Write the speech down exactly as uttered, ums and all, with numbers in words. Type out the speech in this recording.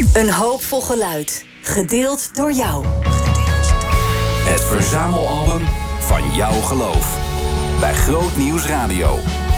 Een hoopvol geluid, gedeeld door jou. Het verzamelalbum van jouw geloof. Bij Groot Nieuws Radio.